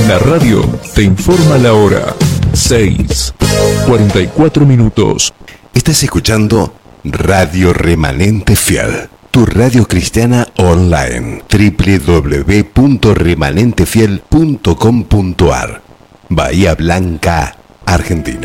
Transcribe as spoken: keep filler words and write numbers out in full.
La radio te informa la hora. seis, cuarenta y cuatro minutos. Estás escuchando Radio Remanente Fiel, tu radio cristiana online. doble u doble u doble u punto remanente fiel punto com punto a r. Bahía Blanca, Argentina.